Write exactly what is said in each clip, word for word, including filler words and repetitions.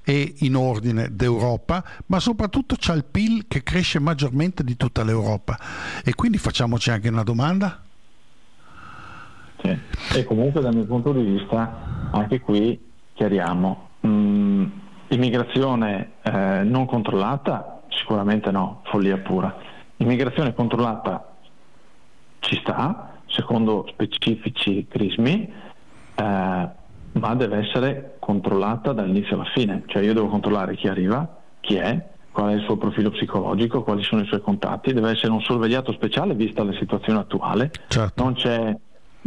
e in ordine d'Europa, ma soprattutto c'ha il P I L che cresce maggiormente di tutta l'Europa, e quindi facciamoci anche una domanda. Sì. E comunque dal mio punto di vista anche qui chiariamo, mh, immigrazione eh, non controllata sicuramente no, follia pura. Immigrazione controllata ci sta secondo specifici crismi, eh, ma deve essere controllata dall'inizio alla fine, cioè io devo controllare chi arriva, chi è, qual è il suo profilo psicologico, quali sono i suoi contatti, deve essere un sorvegliato speciale vista la situazione attuale. Certo. Non c'è,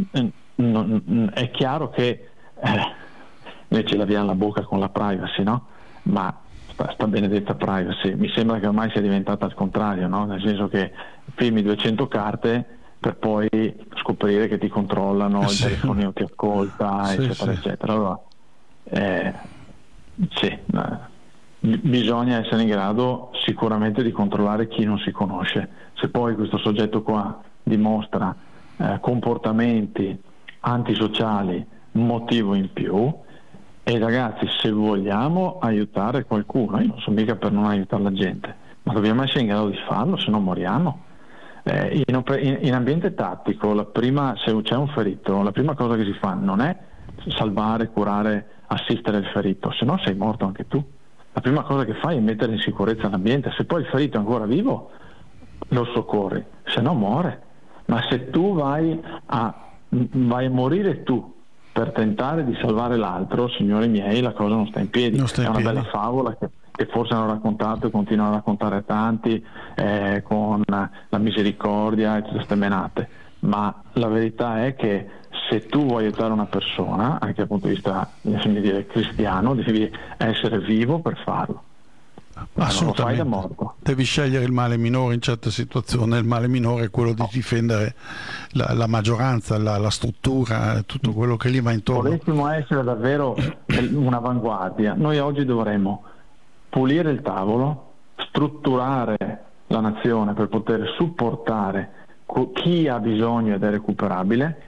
non, è chiaro che eh, noi ce l'abbiamo la bocca con la privacy, no? Ma sta, sta benedetta privacy, mi sembra che ormai sia diventata al contrario, no? Nel senso che firmi duecento carte per poi scoprire che ti controllano, sì. il telefonino ti ascolta, sì, eccetera, sì. eccetera. Allora, eh, sì, eh, bisogna essere in grado sicuramente di controllare chi non si conosce. Se poi questo soggetto qua dimostra eh, comportamenti antisociali, motivo in più, e ragazzi, se vogliamo aiutare qualcuno, io non sono mica per non aiutare la gente, ma dobbiamo essere in grado di farlo, se no moriamo. Eh, in, in, in ambiente tattico, la prima, se c'è un ferito, la prima cosa che si fa non è salvare, curare, assistere il ferito, se no sei morto anche tu. La prima cosa che fai è mettere in sicurezza l'ambiente. Se poi il ferito è ancora vivo, lo soccorri, se no muore. Ma se tu vai a, vai a morire tu per tentare di salvare l'altro, signori miei, la cosa non sta in piedi. Sta in è una piedi. bella favola che, che forse hanno raccontato e continuano a raccontare tanti eh, con la misericordia e tutte queste menate, ma la verità è che se tu vuoi aiutare una persona, anche dal punto di vista dire, cristiano, devi essere vivo per farlo. Assolutamente. Non lo fai da morto. Devi scegliere il male minore in certe situazioni. Il male minore è quello di difendere la, la maggioranza, la, la struttura, tutto quello che gli va intorno. Volessimo essere davvero un'avanguardia, noi oggi dovremmo pulire il tavolo, strutturare la nazione per poter supportare chi ha bisogno ed è recuperabile,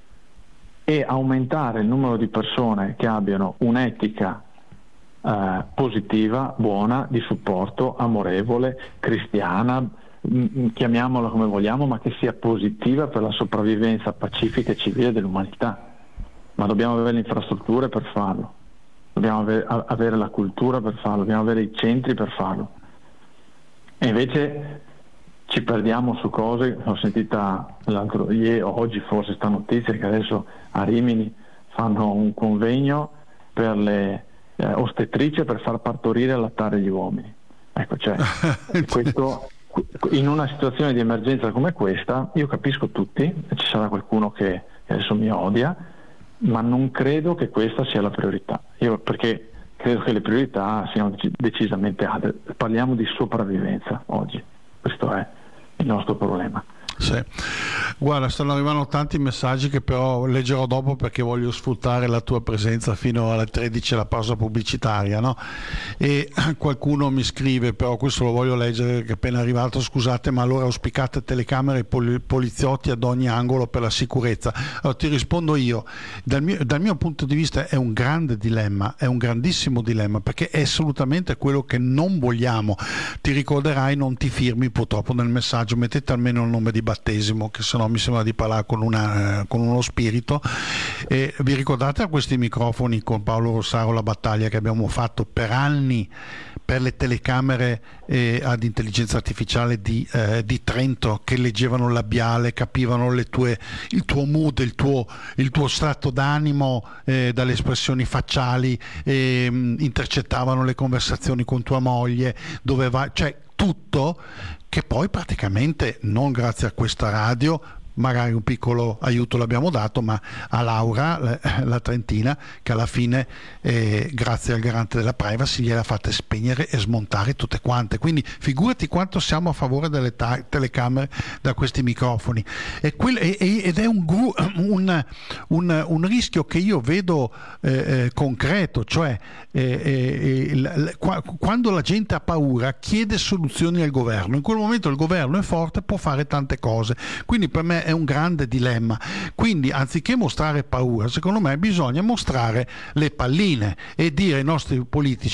e aumentare il numero di persone che abbiano un'etica eh, positiva, buona, di supporto, amorevole, cristiana, mh, chiamiamola come vogliamo, ma che sia positiva per la sopravvivenza pacifica e civile dell'umanità. Ma dobbiamo avere le infrastrutture per farlo, dobbiamo avere, avere la cultura per farlo, dobbiamo avere i centri per farlo. E invece ci perdiamo su cose. Ho sentita l'altro ieri, oggi forse sta notizia che adesso a Rimini fanno un convegno per le eh, ostetrici per far partorire e allattare gli uomini. Ecco, cioè, questo, in una situazione di emergenza come questa, io capisco tutti, ci sarà qualcuno che adesso mi odia, ma non credo che questa sia la priorità. Io perché credo che le priorità siano decisamente altre. Parliamo di sopravvivenza oggi. Questo è il nostro problema. Sì. Guarda, stanno arrivando tanti messaggi che però leggerò dopo, perché voglio sfruttare la tua presenza fino alle tredici, la pausa pubblicitaria, no? E qualcuno mi scrive, però questo lo voglio leggere che è appena arrivato: scusate, ma allora auspicate telecamere e pol- poliziotti ad ogni angolo per la sicurezza? Allora ti rispondo io, dal mio, dal mio punto di vista è un grande dilemma, è un grandissimo dilemma, perché è assolutamente quello che non vogliamo. Ti ricorderai, non ti firmi purtroppo nel messaggio, mettete almeno il nome di battesimo, che sennò mi sembra di parlare con, una, con uno spirito. E vi ricordate a questi microfoni con Paolo Rossaro la battaglia che abbiamo fatto per anni per le telecamere eh, ad intelligenza artificiale di, eh, di Trento, che leggevano il labiale, capivano le tue, il tuo mood, il tuo, il tuo stato d'animo eh, dalle espressioni facciali, eh, intercettavano le conversazioni con tua moglie, dove vai, cioè tutto, che poi praticamente, non grazie a questa radio, magari un piccolo aiuto l'abbiamo dato, ma a Laura, la trentina, che alla fine eh, grazie al garante della privacy gliela fate spegnere e smontare tutte quante. Quindi figurati quanto siamo a favore delle ta- telecamere da questi microfoni. E quel, e, ed è un, un, un, un rischio che io vedo eh, eh, concreto, cioè eh, eh, l, l, quando la gente ha paura chiede soluzioni al governo. In quel momento il governo è forte, può fare tante cose. Quindi per me è un grande dilemma. Quindi anziché mostrare paura, secondo me bisogna mostrare le palline e dire ai nostri politici: